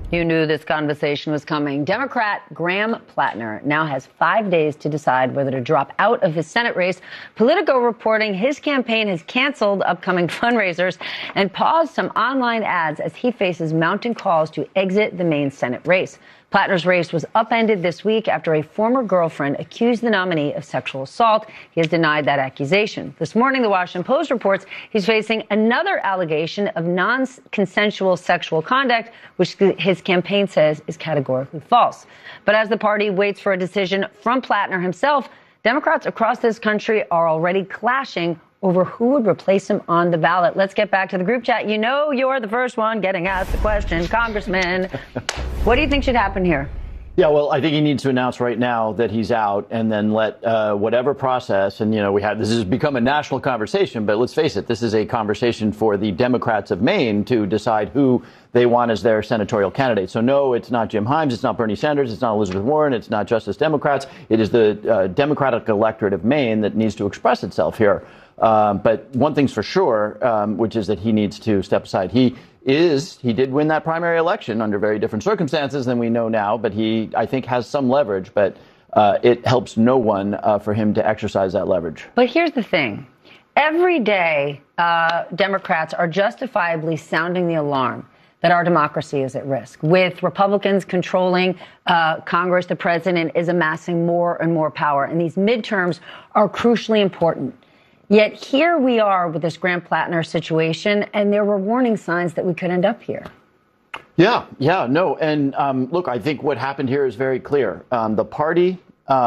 You knew this conversation was coming. Democrat Graham Plattner now has 5 days to decide whether to drop out of his Senate race. Politico reporting his campaign has canceled upcoming fundraisers and paused some online ads as he faces mounting calls to exit the main Senate race. Plattner's race was upended this week after a former girlfriend accused the nominee of sexual assault. He has denied that accusation. This morning, the Washington Post reports he's facing another allegation of non-consensual sexual conduct, which his campaign says is categorically false. But as the party waits for a decision from Plattner himself, Democrats across this country are already clashing over who would replace him on the ballot. Let's get back to the group chat. You know you're the first one getting asked the question. Congressman, what do you think should happen here? Yeah, well, I think he needs to announce right now that he's out and then let whatever process, and, this has become a national conversation, but let's face it, this is a conversation for the Democrats of Maine to decide who they want as their senatorial candidate. So, no, it's not Jim Himes, it's not Bernie Sanders, it's not Elizabeth Warren, it's not Justice Democrats. It is the Democratic electorate of Maine that needs to express itself here. But one thing's for sure, which is that he needs to step aside. He did win that primary election under very different circumstances than we know now, but he, I think, has some leverage, but it helps no one for him to exercise that leverage. But here's the thing. Every day, Democrats are justifiably sounding the alarm that our democracy is at risk. With Republicans controlling Congress, the president is amassing more and more power, and these midterms are crucially important. Yet here we are with this Graham Plattner situation, and there were warning signs that we could end up here. Yeah, no. And look, I think what happened here is very clear. The party,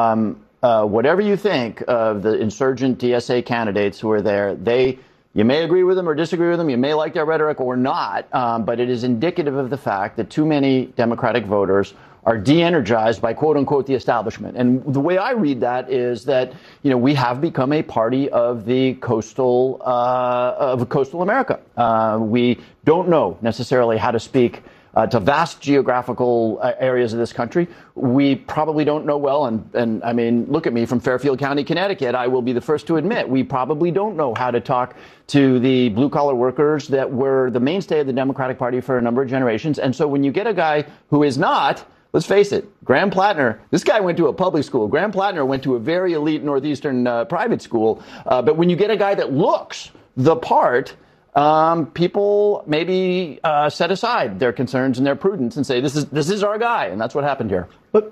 whatever you think of the insurgent DSA candidates who are there, you may agree with them or disagree with them. You may like their rhetoric or not. But it is indicative of the fact that too many Democratic voters are de-energized by, quote unquote, the establishment. And the way I read that is that, we have become a party of the coastal America. We don't know necessarily how to speak to vast geographical areas of this country. We probably don't know well. And I mean, look at me from Fairfield County, Connecticut. I will be the first to admit we probably don't know how to talk to the blue collar workers that were the mainstay of the Democratic Party for a number of generations. And so when you get a guy who is not, let's face it, Graham Plattner, this guy went to a public school. Graham Plattner went to a very elite Northeastern private school. But when you get a guy that looks the part, people maybe set aside their concerns and their prudence and say, this is our guy. And that's what happened here. But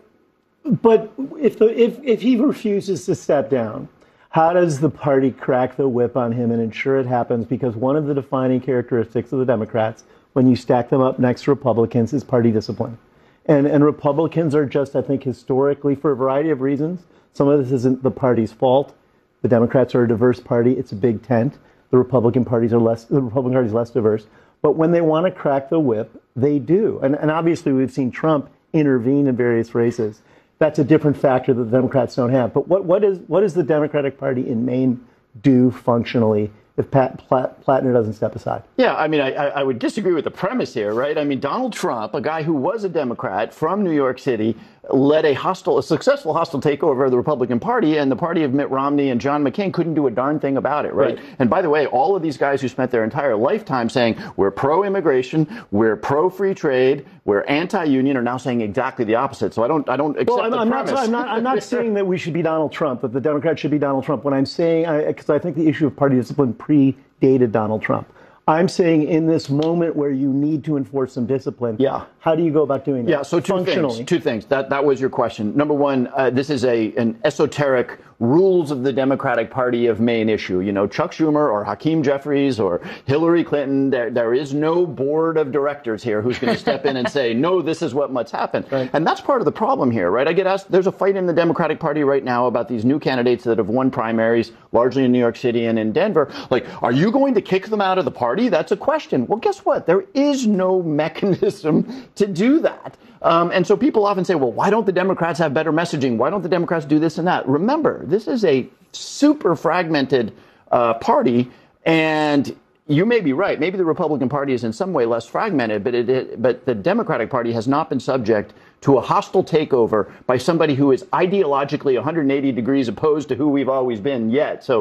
if he refuses to step down, how does the party crack the whip on him and ensure it happens? Because one of the defining characteristics of the Democrats, when you stack them up next to Republicans, is party discipline. And Republicans are just, I think, historically, for a variety of reasons. Some of this isn't the party's fault. The Democrats are a diverse party. It's a big tent. The Republican Party is less diverse. But when they want to crack the whip, they do. And obviously, we've seen Trump intervene in various races. That's a different factor that the Democrats don't have. But what does the Democratic Party in Maine do functionally if Plattner doesn't step aside? Yeah, I mean, I would disagree with the premise here, right? I mean, Donald Trump, a guy who was a Democrat from New York City, led a successful hostile takeover of the Republican Party, and the party of Mitt Romney and John McCain couldn't do a darn thing about it, right? And by the way, all of these guys who spent their entire lifetime saying we're pro-immigration, we're pro-free trade, we're anti-union, are now saying exactly the opposite. So I don't accept the premise. I'm not saying that we should be Donald Trump, that the Democrats should be Donald Trump. What I'm saying, because I think the issue of party discipline predated Donald Trump. I'm saying in this moment where you need to enforce some discipline, how do you go about doing that? Yeah, so two things. That was your question. Number one, this is an esoteric rules of the Democratic Party of Maine issue. Chuck Schumer or Hakeem Jeffries or Hillary Clinton, there is no board of directors here who's going to step in and say, no, this is what must happen. Right. And that's part of the problem here, right? I get asked, there's a fight in the Democratic Party right now about these new candidates that have won primaries, largely in New York City and in Denver. Like, are you going to kick them out of the party? That's a question. Well, guess what? There is no mechanism to do that. And so people often say, well, why don't the Democrats have better messaging? Why don't the Democrats do this and that? Remember, this is a super fragmented party, and you may be right. Maybe the Republican Party is in some way less fragmented, but the Democratic Party has not been subject to a hostile takeover by somebody who is ideologically 180 degrees opposed to who we've always been yet. So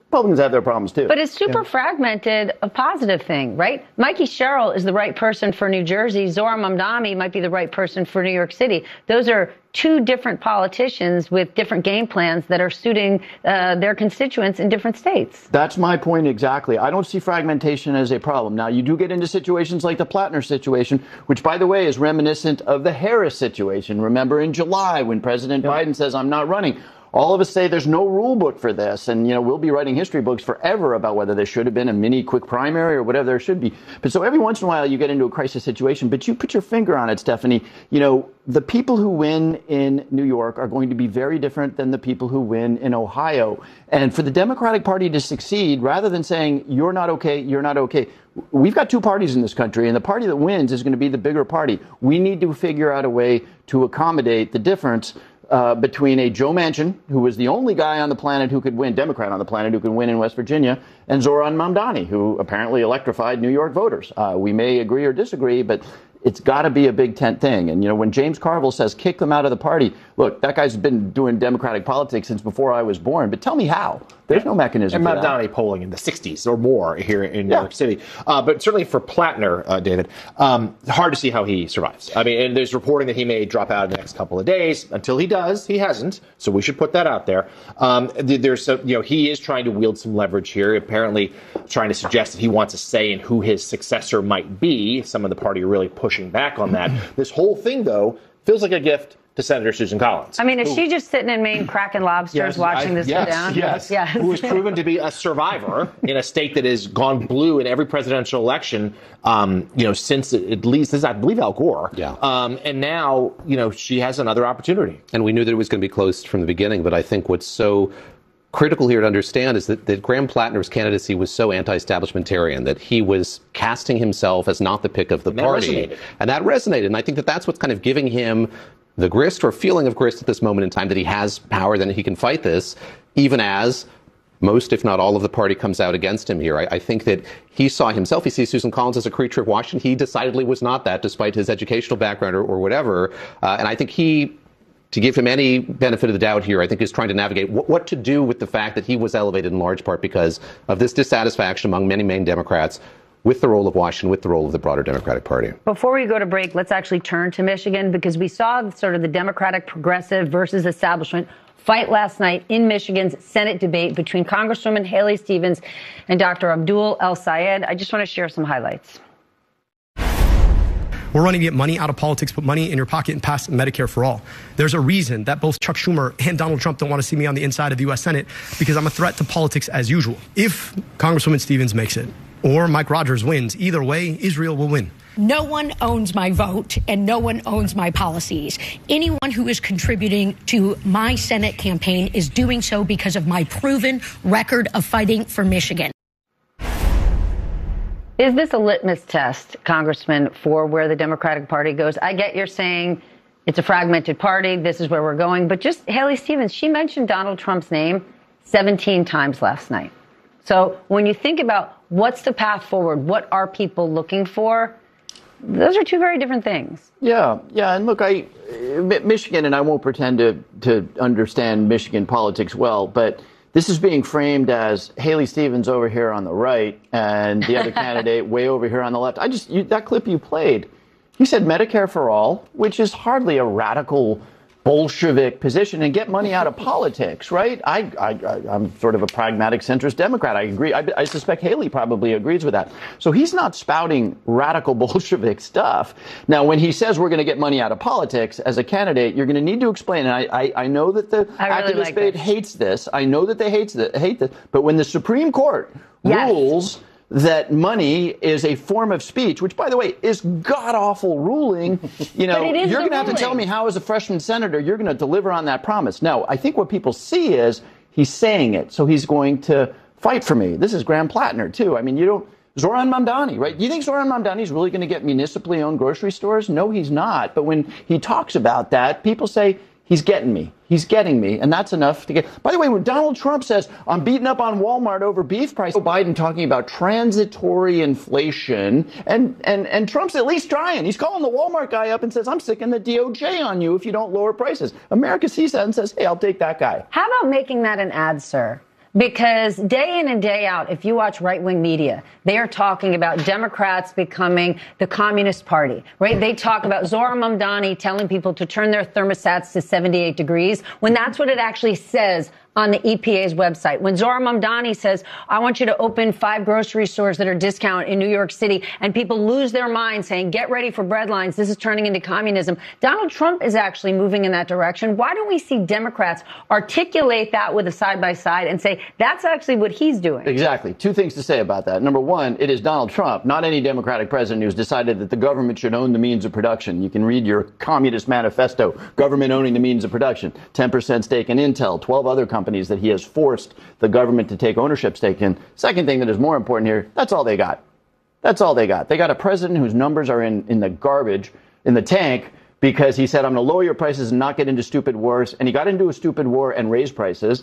Republicans have their problems, too. But it's super fragmented, a positive thing, right? Mikey Sherrill is the right person for New Jersey. Zohran Mamdani might be the right person for New York City. Those are two different politicians with different game plans that are suiting their constituents in different states. That's my point exactly. I don't see fragmentation as a problem. Now, you do get into situations like the Plattner situation, which, by the way, is reminiscent of the Harris situation. Remember in July when President Biden says, I'm not running. All of us say there's no rule book for this. And, we'll be writing history books forever about whether there should have been a mini quick primary or whatever there should be. But so every once in a while you get into a crisis situation, but you put your finger on it, Stephanie. The people who win in New York are going to be very different than the people who win in Ohio. And for the Democratic Party to succeed, rather than saying, you're not okay, we've got two parties in this country, and the party that wins is going to be the bigger party. We need to figure out a way to accommodate the difference between a Joe Manchin, who was the only guy on the planet who could win, Democrat on the planet who could win in West Virginia, and Zohran Mamdani, who apparently electrified New York voters. We may agree or disagree, but it's got to be a big tent thing. And, when James Carville says kick them out of the party, look, that guy's been doing Democratic politics since before I was born. But tell me how. There's no mechanism for that. And Mamdani polling in the 60s or more here in New York City. But certainly for Plattner, David, hard to see how he survives. I mean, and there's reporting that he may drop out in the next couple of days. Until he does, he hasn't. So we should put that out there. He is trying to wield some leverage here, apparently trying to suggest that he wants a say in who his successor might be. Some of the party are really pushing back on that. This whole thing, though, feels like a gift to Senator Susan Collins. I mean, is she just sitting in Maine cracking lobsters watching this go down? Yes. Who has proven to be a survivor in a state that has gone blue in every presidential election, since at least, I believe, Al Gore. Yeah. And now, she has another opportunity. And we knew that it was going to be close from the beginning, but I think what's so critical here to understand is that Graham Plattner's candidacy was so anti-establishmentarian that he was casting himself as not the pick of the party. And that resonated. And I think that that's what's kind of giving him the grist or feeling of grist at this moment in time, that he has power, that he can fight this, even as most, if not all, of the party comes out against him here. I think that he saw himself, he sees Susan Collins as a creature of Washington. He decidedly was not that, despite his educational background or whatever. And I think to give him any benefit of the doubt here, I think is trying to navigate what to do with the fact that he was elevated in large part because of this dissatisfaction among many Maine Democrats with the role of Washington, with the role of the broader Democratic Party. Before we go to break, let's actually turn to Michigan, because we saw sort of the Democratic progressive versus establishment fight last night in Michigan's Senate debate between Congresswoman Haley Stevens and Dr. Abdul El-Sayed. I just want to share some highlights. We're running to get money out of politics, put money in your pocket, and pass Medicare for all. There's a reason that both Chuck Schumer and Donald Trump don't want to see me on the inside of the U.S. Senate, because I'm a threat to politics as usual. If Congresswoman Stevens makes it, or Mike Rogers wins, either way, Israel will win. No one owns my vote, and no one owns my policies. Anyone who is contributing to my Senate campaign is doing so because of my proven record of fighting for Michigan. Is this a litmus test, Congressman, for where the Democratic Party goes? I get you're saying it's a fragmented party, this is where we're going, but just Haley Stevens, she mentioned Donald Trump's name 17 times last night. So when you think about what's the path forward, what are people looking for, those are two very different things. Yeah. And look, Michigan, and I won't pretend to understand Michigan politics well, but this is being framed as Haley Stevens over here on the right and the other candidate way over here on the left. That clip you played, he said Medicare for all, which is hardly a radical Bolshevik position, and get money out of politics, right? I'm sort of a pragmatic centrist Democrat. I agree. I suspect Haley probably agrees with that. So he's not spouting radical Bolshevik stuff. Now, when he says we're going to get money out of politics as a candidate, you're going to need to explain. And I know that the activist debate hates this. I know that they hate this. But when the Supreme Court rules that money is a form of speech, which, by the way, is god-awful ruling, you're going to have to tell me how, as a freshman senator, you're going to deliver on that promise. No, I think what people see is he's saying it, so he's going to fight for me. This is Graham Plattner, too. I mean, Zohran Mamdani, right? Do you think Zohran Mamdani is really going to get municipally owned grocery stores? No, he's not. But when he talks about that, people say, he's getting me. He's getting me. And that's enough to get. By the way, when Donald Trump says, I'm beating up on Walmart over beef prices, Biden talking about transitory inflation, and Trump's at least trying. He's calling the Walmart guy up and says, I'm sicking the DOJ on you if you don't lower prices. America sees that and says, hey, I'll take that guy. How about making that an ad, sir? Because day in and day out, if you watch right-wing media, they are talking about Democrats becoming the Communist Party, right? They talk about Zohran Mamdani telling people to turn their thermostats to 78 degrees when that's what it actually says on the EPA's website. When Zohran Mamdani says, I want you to open 5 grocery stores that are discount in New York City, and people lose their minds saying, get ready for breadlines, this is turning into communism. Donald Trump is actually moving in that direction. Why don't we see Democrats articulate that with a side-by-side and say, that's actually what he's doing? Exactly. 2 things to say about that. Number one, it is Donald Trump, not any Democratic president, who's decided that the government should own the means of production. You can read your Communist Manifesto, government owning the means of production, 10% stake in Intel, 12 other companies that he has forced the government to take ownership stake in. Second thing that is more important here, that's all they got. That's all they got. They got a president whose numbers are in the garbage, in the tank, because he said, I'm going to lower your prices and not get into stupid wars. And he got into a stupid war and raised prices.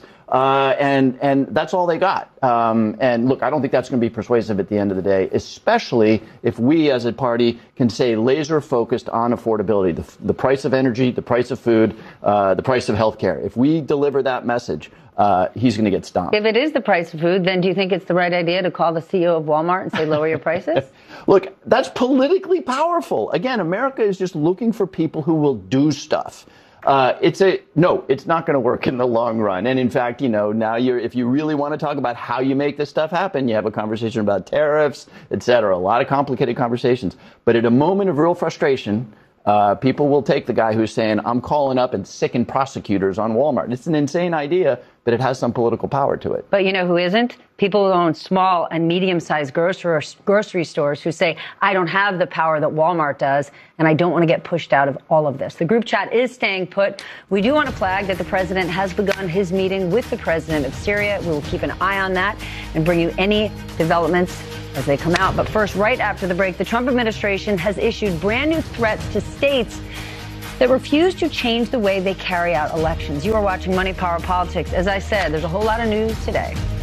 And that's all they got. And look, I don't think that's going to be persuasive at the end of the day, especially if we as a party can stay laser focused on affordability, the price of energy, the price of food, the price of healthcare. If we deliver that message, he's going to get stomped. If it is the price of food, then do you think it's the right idea to call the CEO of Walmart and say, lower your prices? Look, that's politically powerful. Again, America is just looking for people who will do stuff. It's not going to work in the long run. And in fact, now if you really want to talk about how you make this stuff happen, you have a conversation about tariffs, et cetera, a lot of complicated conversations. But at a moment of real frustration, people will take the guy who's saying, I'm calling up and sicken prosecutors on Walmart. It's an insane idea, but it has some political power to it. But you know who isn't? People who own small and medium-sized grocery stores who say, I don't have the power that Walmart does, and I don't want to get pushed out of all of this. The group chat is staying put. We do want to flag that the president has begun his meeting with the president of Syria. We will keep an eye on that and bring you any developments as they come out. But first, right after the break, the Trump administration has issued brand new threats to states that refuse to change the way they carry out elections. You are watching Money, Power, Politics. As I said, there's a whole lot of news today.